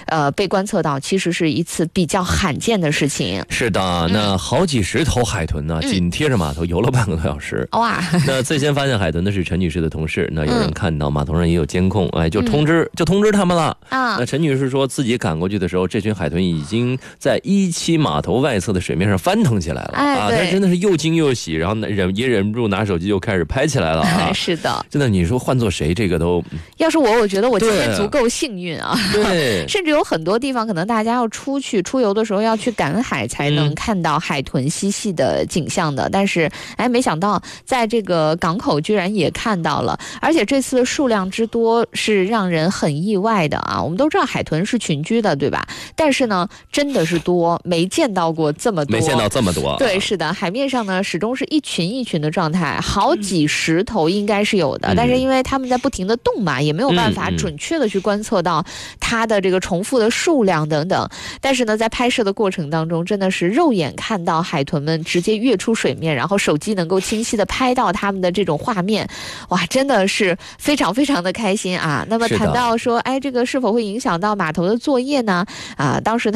被观测到，其实是一次比较罕见的事情。 是的，那好几十头海豚呢，紧贴着码头游了半个多小时。 哇！ 那最先发现海豚的是陈女士的同事，那有人看到码头上也有监控，就通知他们了啊。那陈女士说自己赶过去的时候，这群海豚已经在17码头外侧的水面上翻腾起来了啊！她真的是又惊又喜，然后也忍不住拿手机就开始拍起来了啊！ 是的， 真的，你说换做谁，这个都要是我觉得我今天足够幸运啊！ 对， 甚至有很多地方可能大家要出游的时候要去赶海才能看到海豚嬉戏的景象的，但是没想到在这个港口居然也看到了，而且这次的数量之多是让人很意外的啊！我们都知道海豚是群居的，对吧？但是呢，真的是多，没见到过这么多， 没见到这么多。 对，是的，海面上呢始终是一群一群的状态，好几十头应该是有的，但是因为他们在不停的动嘛，也没有办法准确的去观测到它的这个重复的数量等等。但是呢，在拍摄的过程当中，真的是肉眼看到海豚们直接跃出水面，然后手机能够清晰的拍到他们的这种画面，哇，真的是非常非常的开心啊！那么谈到说，这个是否会影响到码头的作业呢？当时